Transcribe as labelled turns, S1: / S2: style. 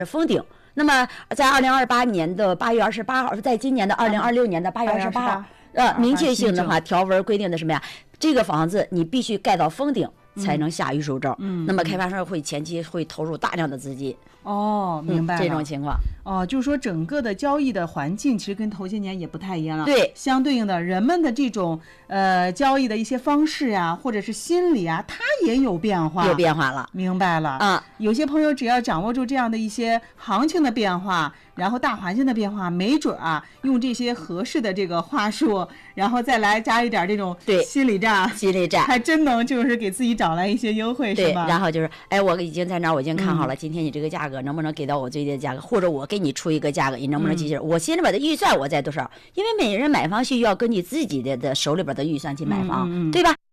S1: 封顶。那么在2028年的8月28号，在今年的2026年的8月28号，明确性的话，条文规定的什么呀？这个房子你必须盖到封顶才能下预售证。那么开发商会前期会投入大量的资金。
S2: 明白了，
S1: 这种情况。
S2: 就是说整个的交易的环境其实跟头些年也不太一样了。
S1: 对，
S2: 相对应的人们的这种交易的一些方式呀，或者是心理啊，它也有变化。
S1: 有变化了。
S2: 明白了。有些朋友只要掌握住这样的一些行情的变化，然后大环境的变化，没准用这些合适的这个话术，然后再来加一点这种心理战，还真能就是给自己找来一些优惠，是吧？
S1: 然后就是我已经在那儿，我已经看好了，今天你这个价格能不能给到我最低的价格，或者我给你出一个价格，你能不能接受？我心里边的预算我在多少？因为每人买房需要根据自己的手里边的预算去买房，对吧？